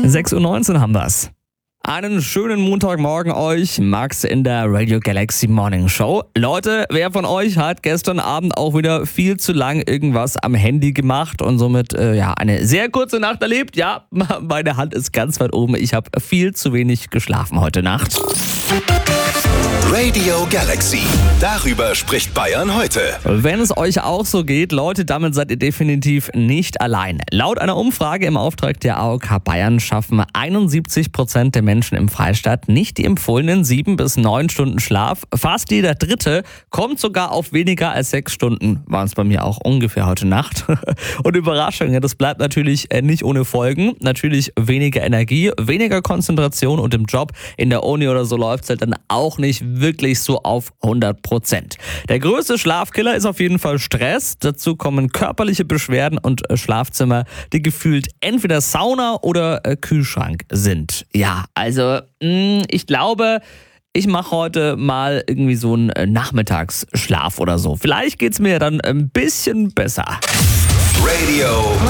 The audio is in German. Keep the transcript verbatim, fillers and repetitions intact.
sechs Uhr neunzehn haben wir's. Einen schönen Montagmorgen euch, Max in der Radio Galaxy Morning Show. Leute, wer von euch hat gestern Abend auch wieder viel zu lang irgendwas am Handy gemacht und somit äh, ja eine sehr kurze Nacht erlebt? Ja, meine Hand ist ganz weit oben. Ich habe viel zu wenig geschlafen heute Nacht. Radio Galaxy. Darüber spricht Bayern heute. Wenn es euch auch so geht, Leute, damit seid ihr definitiv nicht allein. Laut einer Umfrage im Auftrag der A O K Bayern schaffen einundsiebzig Prozent der Menschen im Freistaat nicht die empfohlenen sieben bis neun Stunden Schlaf. Fast jeder Dritte kommt sogar auf weniger als sechs Stunden. Waren es bei mir auch ungefähr heute Nacht. Und Überraschung, ja, das bleibt natürlich nicht ohne Folgen. Natürlich weniger Energie, weniger Konzentration und im Job, in der Uni oder so läuft es halt dann auch nicht wirklich so auf hundert Prozent. Der größte Schlafkiller ist auf jeden Fall Stress. Dazu kommen körperliche Beschwerden und Schlafzimmer, die gefühlt entweder Sauna oder Kühlschrank sind. Ja, also mh, ich glaube, ich mache heute mal irgendwie so einen Nachmittagsschlaf oder so. Vielleicht geht's mir dann ein bisschen besser. Radio